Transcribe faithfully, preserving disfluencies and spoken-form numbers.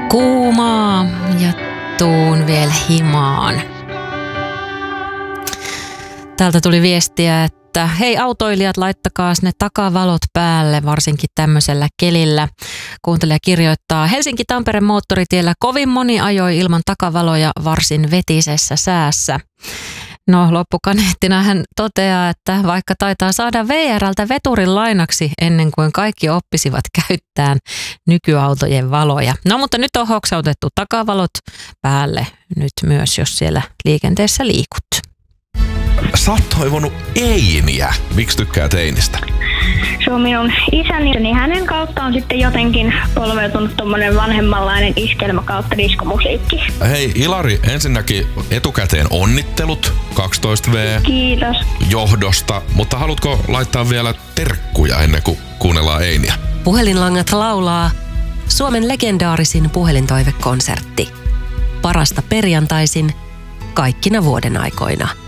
Kuumaa ja tuun vielä himaan. Täältä tuli viestiä, että hei autoilijat, laittakaa ne takavalot päälle, varsinkin tämmöisellä kelillä. Kuuntelija kirjoittaa, Helsinki-Tampereen moottoritiellä kovin moni ajoi ilman takavaloja varsin vetisessä säässä. No loppukaneettina hän toteaa, että vaikka taitaa saada V R:ltä veturin lainaksi ennen kuin kaikki oppisivat käyttämään nykyautojen valoja. No mutta nyt on hoksautettu takavalot päälle nyt myös, jos siellä liikenteessä liikut. Sä oot toivonut Einiä. Miksi tykkäät Einistä? Se on minun isäni, niin hänen kautta on sitten jotenkin polveutunut tommonen vanhemmanlainen iskelmä kautta diskomusiikki. Hei Ilari, ensinnäkin etukäteen onnittelut kaksitoista vuotias Kiitos. johdosta, mutta haluatko laittaa vielä terkkuja ennen kuin kuunnellaan Einiä? Puhelinlangat laulaa Suomen legendaarisin puhelintoivekonsertti. Parasta perjantaisin kaikkina vuoden aikoina.